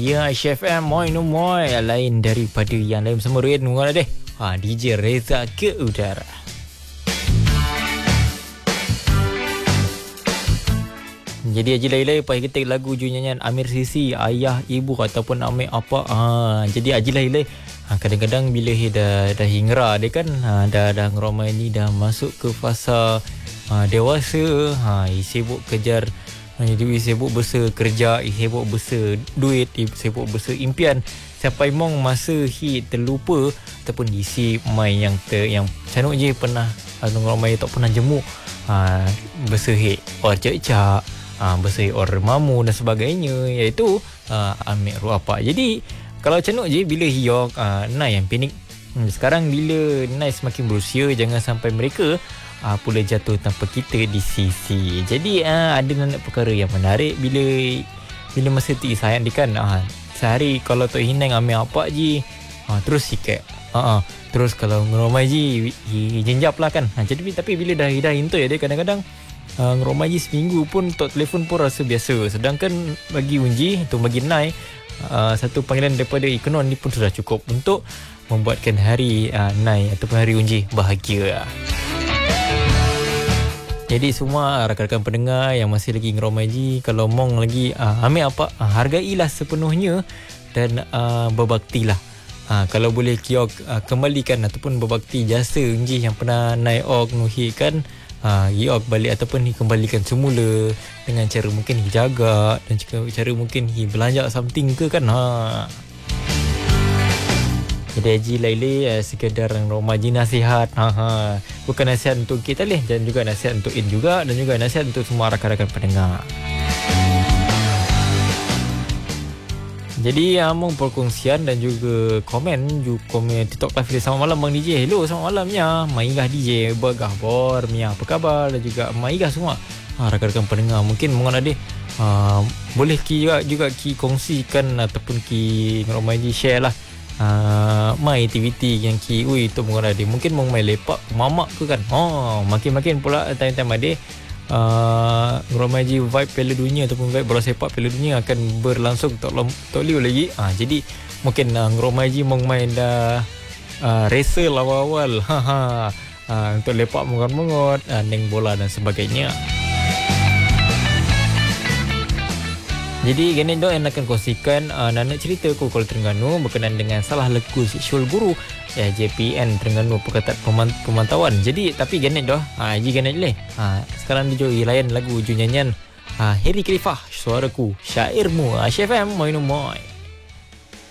Ya, Chef M, moi no moi. Lain daripada yang lain bersama Rin. Mula deh. DJ Reza ke udara. Jadi Haji Lailai payah ketik lagu nyanyian Amir Sisi, ayah, ibu ataupun Amir apa. Jadi Haji Lailai kadang-kadang bila dah hingra dia kan, dah ngeromai ni dah masuk ke fasa dewasa, sibuk kejar. Jadi sibuk besar kerja, sibuk besar duit, sibuk besar impian. Sampai mong masa terlupa ataupun isi mai yang canuk je pernah ngeromai tak pernah jemuk. Besar or cek-cek, besar or mamu dan sebagainya, iaitu ambil ruapa. Jadi kalau canuk je bila hiok nai yang panik. Sekarang bila nai semakin berusia, jangan sampai mereka pula jatuh tanpa kita di sisi. Jadi ada nak perkara yang menarik bila masa tu sayang dia kan, sehari kalau Tok Hinang ambil apa je, terus sikat. Terus kalau ngeromai je jenjap lah kan. Jadi tapi bila dah hintoi dia kadang-kadang ngeromai je seminggu pun Tok telefon pun rasa biasa. Sedangkan bagi Unji atau bagi Nai, satu panggilan daripada Ikonon ni pun sudah cukup untuk membuatkan hari Nai ataupun hari Unji bahagia. Jadi semua rakan-rakan pendengar yang masih lagi ngeromai ji, kalau mong lagi ambil apa, hargailah sepenuhnya dan berbaktilah. Kalau boleh kiok kembalikan ataupun berbakti jasa Unji yang pernah naik nuhikan, kiok balik ataupun kembalikan semula dengan cara mungkin jaga dan juga cara mungkin belanja something ke kan. Jadi Haji Lailai sekadar romaji nasihat. Bukan nasihat untuk kita dan juga nasihat untuk In juga, dan juga nasihat untuk semua rakan-rakan pendengar. Jadi among perkongsian dan juga komen TikTok live selamat malam Bang DJ. Hello, selamat malamnya Maigah DJ, Bagah Bor, Mia apa khabar, dan juga Maigah semua rakan-rakan pendengar. Mungkin mengenai dia boleh juga kongsikan ataupun ngeromaji share lah mai aktiviti yang tu mengora dia. Mungkin mau mai lepak mamak ke kan. Makin-makin pula time-time ada ngeromaji vibe Piala Dunia ataupun vibe bola sepak Piala Dunia akan berlangsung tak liu lagi. Jadi mungkin ngeromaji mau main dah racer awal-awal untuk lepak mengot-mengot neng bola dan sebagainya. Jadi gini dok yang akan kongsikan nak cerita aku kalau Terengganu berkenaan dengan salah laku seksual guru JPN Terengganu Perkataan Pemantauan. Jadi tapi gini dok, gini je sekarang dia layan lagu nyanyian Harry Khalifah, Suaraku Syairmu, Chef M, moi no moi.